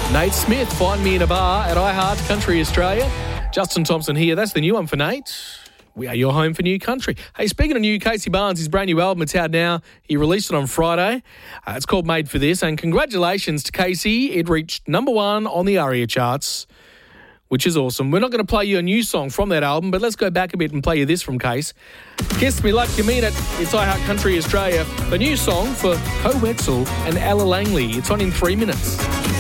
Nate Smith, Find Me in a Bar at iHeart Country Australia. Justin Thompson here. That's the new one for Nate. We are your home for new country. Hey, speaking of new, Casey Barnes, his brand new album, it's out now. He released it on Friday. It's called Made for This. And congratulations to Casey. It reached number 1 on the ARIA charts, which is awesome. We're not going to play you a new song from that album, but let's go back a bit and play you this from Case. Kiss Me Like You Mean It. It's iHeart Country Australia. The new song for Ho Wetzel and Ella Langley. It's on in 3 minutes.